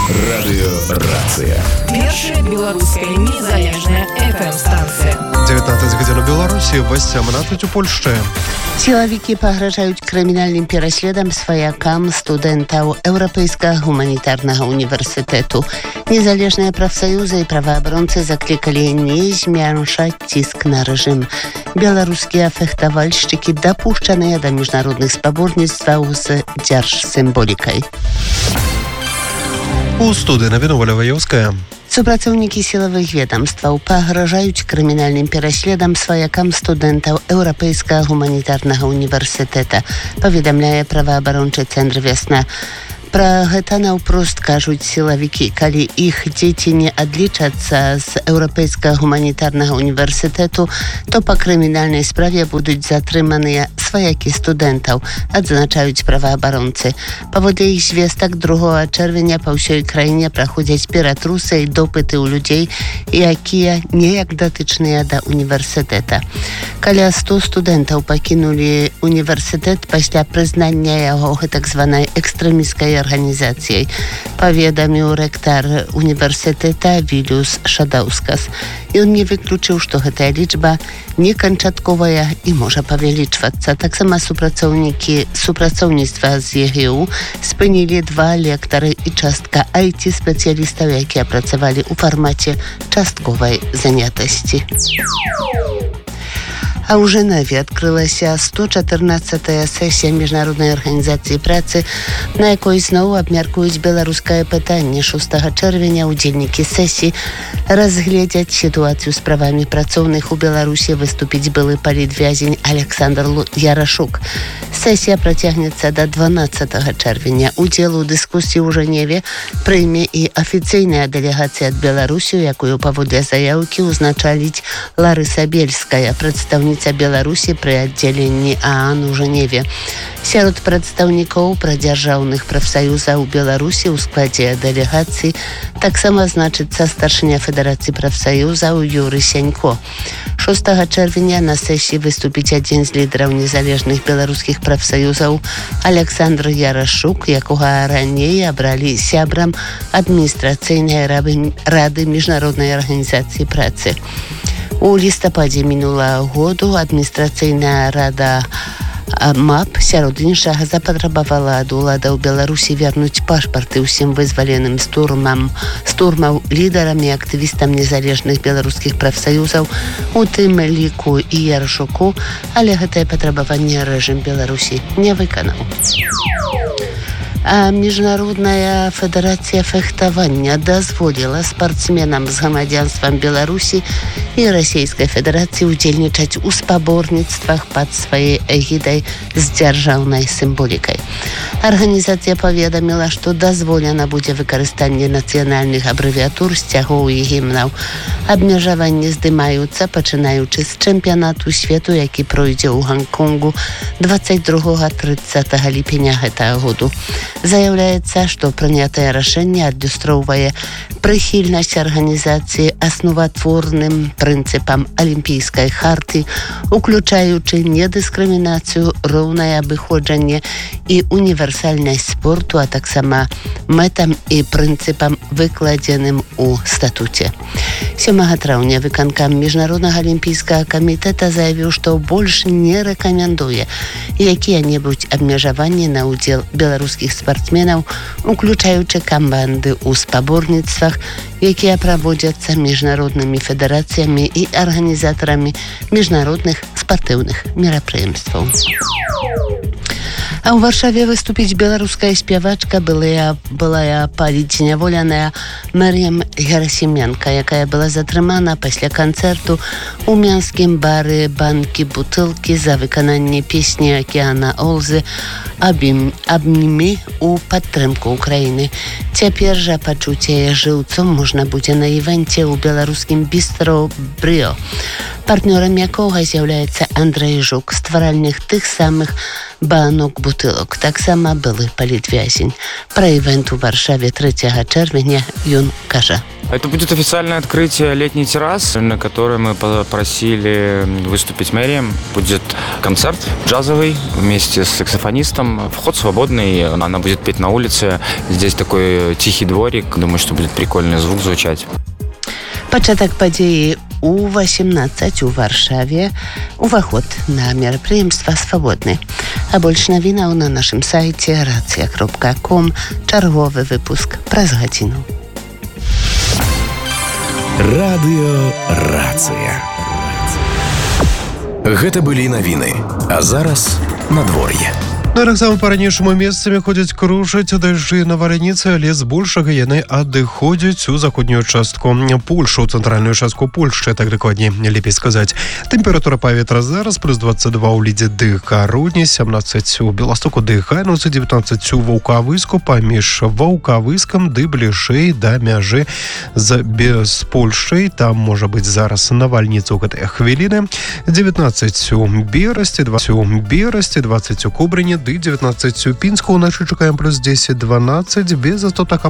Радыёрацыя. Першая беларуская незалежная FM-станція. 19 гадзін у Беларусі, 18 у Польшчы. Сілавікі пагражаюць крымінальным пераследам сваякам студэнтаў Еўрапейскага гуманітарнага універсітэту. Незалежныя прафсаюзы і праваабаронцы заклікалі не змяншаць ціск на рэжым. Беларускія фехтавальшчыкі дапушчаныя да міжнародных спаборніцтваў з дзяржсімволікай. У студыі навіну Оля Ваёўская. Супрацоўнікі сілавых ведамстваў пагражаюць крымінальным пераследам сваякам студэнтаў Еўрапейскага гуманітарнага універсітэта, паведамляе праваабарончы цэнтр «Вясна». Пра гэта наўпрост кажуць сілавікі. Калі іх дзеці не адлічацца з Еўрапейскага гуманітарнага універсітэту, то па крымінальнай справе будуць затрыманыя сваякі студэнтаў, адзначаюць праваабаронцы. Паводле іх звестак 2 чэрвеня па ўсёй краіне праходзяць ператрусы і допыты ў людзей, якія неяк датычныя да універсітэта. Каля 100 студэнтаў пакінулі універсітэт пасля прызнання яго гэтак званай экстрэмісцкай арганізацыяй, паведаміў рэктар універсітэта Вілюс Шадаускас. Ён не выключыў, што гэтая лічба неканчатковая і можа павялічвацца. Таксама супрацоўніцтва з ЕГУ спынілі 2 лектары і частка IT-спецыялістаў, якія працавалі ў фармаце частковай занятасці. А ў Жэневе адкрылася 114-я сесія Міжнароднай арганізацыі працы, на якой зноў абмяркуюць беларускае пытанне. 6 чэрвеня удзельнікі сесіі разгледзяць сітуацыю з правамі працоўных у Беларусі, выступіць былы палітвязень Александр Ярашук. Сесія працягнецца да 12 чэрвеня. Удзел у дыскусіі ў Жэневе прыме і афіцыйная дэлегацыя ад Беларусі, якую паводле заяўкі ўзначаліць Ларыса Бельская, прадстаўніца Беларусі пры аддзяленні ААН у Жэневе. Сярод прадстаўнікоў прадзяржаўных прафсаюзаў у Беларусі ў складзе дэлегацыі таксама значыцца старшыня Федэрацыі прафсаюзаў Юрый Сянько. 6 чэрвеня на сесіі выступіць адзін з лідараў незалежных беларускіх прафсаюзаў Александр Ярашук, якога раней абралі сябрам адміністрацыйнай рады Міжнароднай арганізацыі працы. У лістападзе мінулага году адміністрацыйная рада МАП сярод іншага запатрабавала ад уладаў Беларусі вярнуць пашпарты ўсім вызваленым з турмаў лідарам і актывістам незалежных беларускіх прафсаюзаў, у тым ліку і Ярашуку, але гэтае патрабаванне рэжым Беларусі не выканаў. А Міжнародная федэрацыя фехтавання дазволіла спартсменам з грамадзянствам Беларусі і Расійскай Федэрацыі удзельнічаць у спаборніцтвах пад сваёй эгідай з дзяржаўнай сімволікай. Арганізацыя паведаміла, што дазволена будзе выкарыстанне нацыянальных абрэвіятур, сцягоў і гімнаў. Абмежаванні здымаюцца, пачынаючы з чэмпіянату свету, які пройдзе ў Ганконгу 22-30 ліпеня гэтага году. Заяўляецца, што прынятае рашэнне адлюстроўвае прыхільнасць арганізацыі асноватворным прынцыпам алімпійскай харты, уключаючы недыскрымінацыю, роўнае абыходжанне і універсальнасць спорту, а таксама мэтам і прынцыпам, выкладзеным у статуце. 7 траўня выканкам Міжнароднага алімпійскага камітэта заявіў, што больш не рэкамендуе якія-небудзь абмежаванні на ўдзел беларускіх спартсменаў, уключаючы каманды ў спаборніцтвах, якія праводзяцца міжнароднымі федэрацыямі і арганізатарамі міжнародных спартыўных мерапрыемстваў. А ў Варшаве выступіць беларуская спявачка, былая палізняволеная Мар'ям Герасіменка, якая была затрымана пасля канцэрту ў мінскім бары «Банкі-бутылкі» за выкананне песні Акіана Олзы «Абнімі» у падтрымку Украіны. Цяпер жа пачуць яе жыўцом можна будзе на івэнце ў беларускім бістро «Брыо». партнёрам якога з'яўляецца Андрэй Жук, стваральнік тых самых банок-бутылок, таксама былы палітвязень. Пра івент у Варшаве 3 чэрвеня ён кажа. Это будет официальное открытие летней террасы, на которой мы попросили выступить мэрием. Будет концерт джазовый вместе с саксофонистом. Вход свободный, она будет петь на улице. Здесь такой тихий дворик. Думаю, что будет прикольный звук звучать. Пачатак падзеі у 18 у Варшаве. Уваход на мерапрыемства свабодны. А больш навінаў на нашым сайце racja.com. Чарговы выпуск праз гадзіну. Радыё Рацыя. Гэта былі навіны. А зараз надвор'е. На таксама па-ранейшаму месцамі ходзяць кружаць дажджы і навальніцы, але збольшага яны адыходзяць у заходнюю частку Польшы, у цэнтральную частку Польшчы, так дакладней, лепей сказаць. Тэмпература паветра зараз плюс 22 ў Лідзе ды Кароні, 17 у Беластоку ды Хайнаўцы, 19 у Ваўкавыску, паміж Ваўкавыскам ды бліжэй да мяжы з Польшчай. Там можа быць зараз навальніца ў гэтыя хвіліны. 19 у Берасці, 20 у Берасці, 20 у Кобрыні, ды 19 у Пінску. Уначы чакаем плюс 10-12, без астатнага